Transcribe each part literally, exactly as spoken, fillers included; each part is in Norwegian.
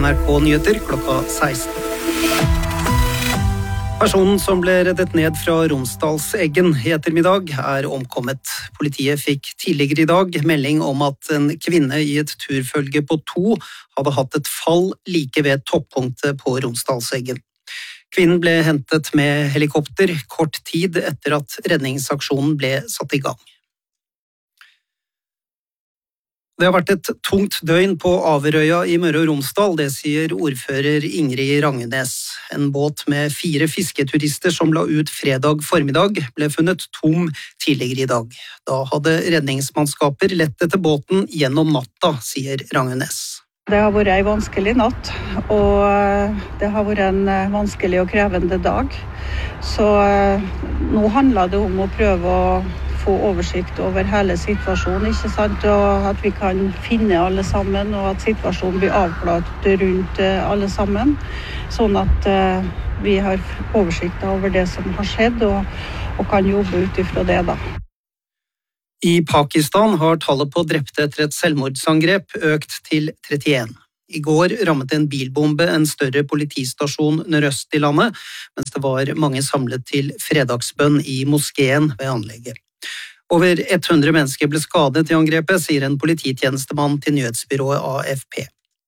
N R K Nyheter klokka seksten. Personen som ble reddet ned fra Romsdalseggen i ettermiddag er omkommet. Politiet fikk tidligere i dag melding om at en kvinne i et turfølge på to hadde hatt et fall like ved toppunktet på Romsdalseggen. Kvinnen ble hentet med helikopter kort tid etter at redningsaksjonen ble satt i gang. Det har vært et tungt døgn på Averøya i Møre og Romsdal, det sier ordfører Ingrid Rangenes. En båt med fire fisketurister som la ut fredag formiddag ble funnet tom tidligere i dag. Da hadde redningsmannskaper lett etter båten gjennom natta, sier Rangenes. Det har vært en vanskelig natt, og det har vært en vanskelig og krevende dag. Så nå handler det om å prøve å få oversikt over hele situasjonen, ikke sant? Og at vi kan finne alle sammen, og at situasjonen blir avklart rundt alle sammen, sånn at vi har oversikt over det som har skjedd, og, og kan jobbe ut ifra det da. I Pakistan har tallet på drepte etter et selvmordsangrep økt til trettien. I går rammet en bilbombe en større politistasjon nordøst i landet, mens det var mange samlet til fredagsbønn i moskeen ved anlegget. Over hundre mennesker ble skadet i angrepet, sier en polititjenestemann til nyhetsbyrået A F P.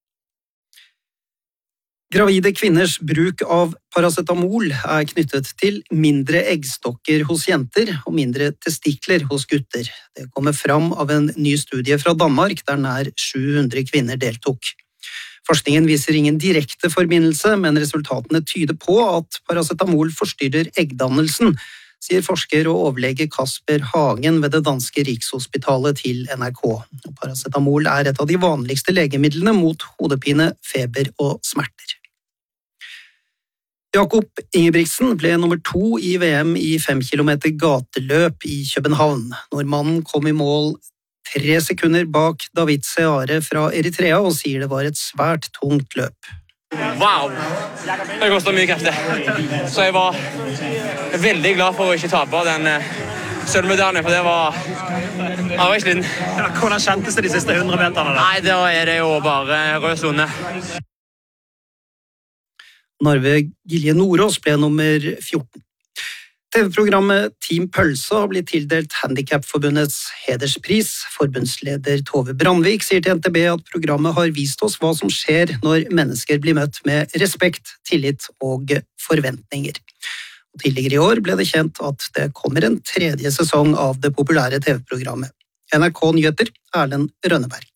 Gravide kvinners bruk av paracetamol er knyttet til mindre eggstokker hos jenter og mindre testikler hos gutter. Det kommer fram av en ny studie fra Danmark, der nær sju hundre kvinner deltok. Forskningen viser ingen direkte forbindelse, men resultatene tyder på at paracetamol forstyrrer eggdannelsen, sier forsker og overlege Kasper Hagen ved det danske Rikshospitalet til N R K. Paracetamol er et av de vanligste legemidlene mot hodepine, feber og smerter. Jakob Ingebrigtsen ble nummer to i V M i fem kilometer gateløp i København. Nordmannen kom i mål tre sekunder bak David Seare fra Eritrea og sier det var et svært tungt løp. Wow! Det kostet mye krefter. Så jeg var veldig glad for å ikke tape den sølvmedaljen, for det var, jeg var ikke liten. Hvordan kjentes det de siste hundre meterne? Nei, da er det jo bare rød zone. Narve Gilje Nordås ble nummer fjorten. T V-programmet Team Pølse har blitt tildelt Handicapforbundets hederspris. Forbundsleder Tove Brandvik sier til N T B at programmet har vist oss hva som skjer når mennesker blir møtt med respekt, tillit og forventninger. Og tidligere i år ble det kjent at det kommer en tredje sesong av det populære T V-programmet. N R K Nyheter, Erlend Rønneberg.